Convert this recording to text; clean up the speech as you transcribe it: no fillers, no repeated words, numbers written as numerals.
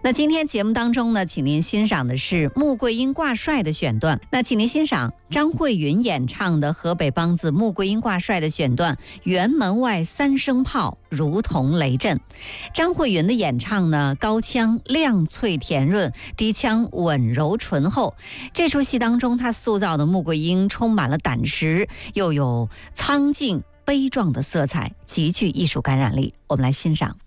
那今天节目当中呢，请您欣赏的是穆桂英挂帅的选段。那请您欣赏张慧云演唱的河北梆子穆桂英挂帅的选段《辕门外三声炮，如同雷震》。张慧云的演唱呢，高腔亮脆甜润，低腔稳柔醇厚。这出戏当中，她塑造的穆桂英充满了胆识，又有苍劲悲壮的色彩，极具艺术感染力。我们来欣赏。